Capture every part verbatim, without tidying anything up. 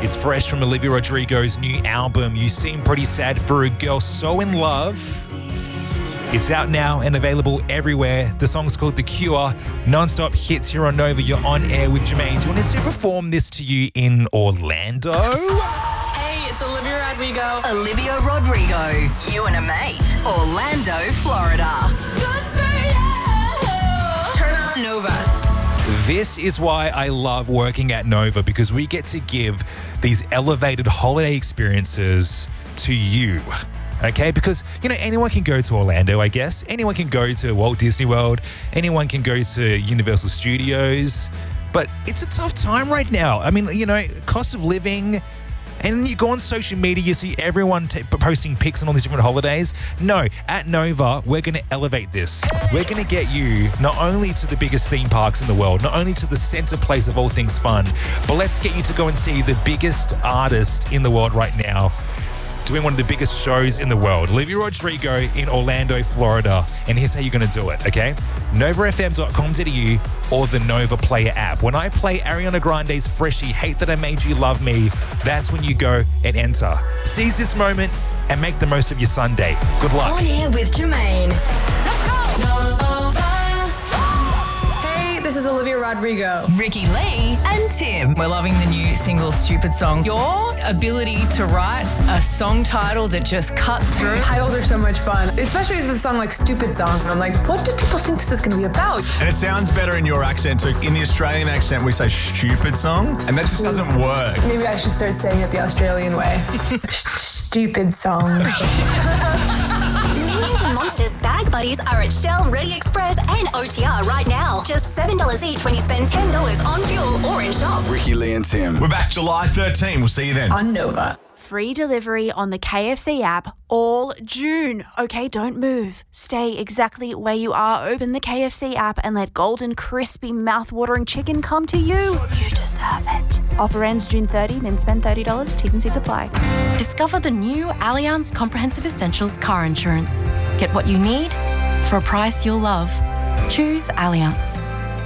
It's fresh from Olivia Rodrigo's new album, You Seem Pretty Sad for a Girl So in Love. It's out now and available everywhere. The song's called The Cure. Non-stop hits here on Nova. You're on air with Jermaine. Do you want us to perform this to you in Orlando? Hey, it's Olivia Rodrigo. Olivia Rodrigo. You and a mate. Orlando, Florida. Turn up Nova. This is why I love working at Nova, because we get to give these elevated holiday experiences to you. Okay, because, you know, anyone can go to Orlando, I guess. Anyone can go to Walt Disney World. Anyone can go to Universal Studios. But it's a tough time right now. I mean, you know, cost of living. And you go on social media, you see everyone t- posting pics on all these different holidays. No, at Nova, we're going to elevate this. We're going to get you not only to the biggest theme parks in the world, not only to the center place of all things fun, but let's get you to go and see the biggest artist in the world right now, doing one of the biggest shows in the world. Olivia Rodrigo in Orlando, Florida. And here's how you're going to do it, okay? nova f m dot com dot a u or the Nova Player app. When I play Ariana Grande's Freshie, Hate That I Made You Love Me, that's when you go and enter. Seize this moment and make the most of your Sunday. Good luck. On air with Jermaine. Let's go! Nova. Hey, this is Olivia Rodrigo. Ricky Lee and Tim. We're loving the new single Stupid Song. Your ability to write a song title that just cuts through. Titles are so much fun, especially with the song like Stupid Song. I'm like, what do people think this is going to be about? And it sounds better in your accent too. In the Australian accent, we say stupid song, and that just doesn't work. Maybe I should start saying it the Australian way. Stupid Song. Minions and Monsters Bag Buddies are at Shell, Ready Express and O T R right now. Just seven dollars each when you spend ten dollars on fuel or in shop. Ricky Lee and Tim. We're back July thirteenth. We'll see you then. On Nova. Free delivery on the K F C app all June. Okay, don't move. Stay exactly where you are. Open the K F C app and let golden, crispy, mouth-watering chicken come to you. You deserve it. Offer ends June thirtieth, then spend thirty dollars. T's and C's apply. Discover the new Allianz Comprehensive Essentials car insurance. Get what you need for a price you'll love. Choose Allianz.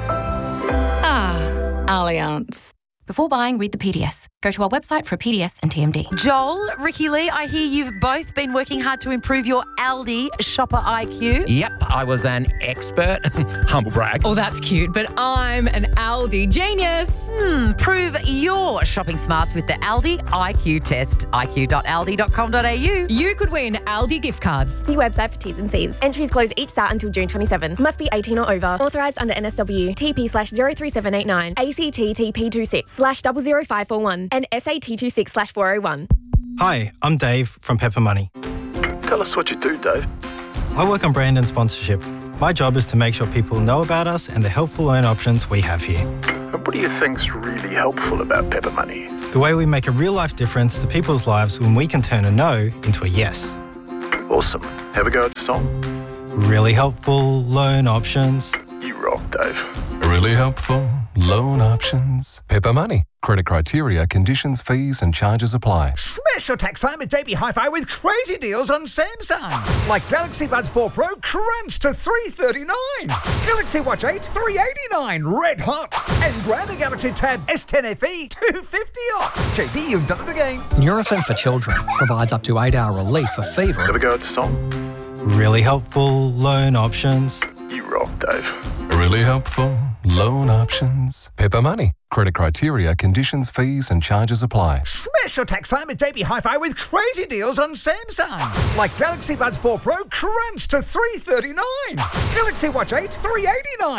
Ah, Allianz. Before buying, read the P D S. Go to our website for a P D S and T M D. Joel, Ricky Lee, I hear you've both been working hard to improve your Aldi shopper I Q. Yep, I was an expert. Humble brag. Oh, that's cute, but I'm an Aldi genius. Hmm, prove your shopping smarts with the Aldi I Q test. I Q dot aldi dot com dot a u. You could win Aldi gift cards. See website for T's and C's. Entries close each start until June twenty-seventh. Must be eighteen or over. Authorised under N S W. T P slash zero three seven eight nine. A C T T P two six slash double zero five four one. And S A T two six slash four oh one. Hi, I'm Dave from Pepper Money. Tell us what you do, Dave. I work on brand and sponsorship. My job is to make sure people know about us and the helpful loan options we have here. And what do you think's really helpful about Pepper Money? The way we make a real-life difference to people's lives when we can turn a no into a yes. Awesome. Have a go at the song? Really helpful loan options. You rock, Dave. Really helpful loan options. Pepper Money. Credit criteria, conditions, fees and charges apply. Special tax time at J B Hi-Fi with crazy deals on Samsung. Like Galaxy Buds four Pro crunch to three thirty-nine. Galaxy Watch eight three eighty-nine, red hot. And grab the Galaxy Tab S ten F E two fifty off. J B, you've done it again. Nurofen for Children provides up to eight hour relief for fever. Have a go at the song? Really helpful loan options. You rock, Dave. Really helpful loan options. Pepper Money. Credit criteria, conditions, fees and charges apply. Special tax time at J B Hi-Fi with crazy deals on Samsung. Like Galaxy Buds four Pro crunch to three thirty-nine. Galaxy Watch eight three eighty-nine.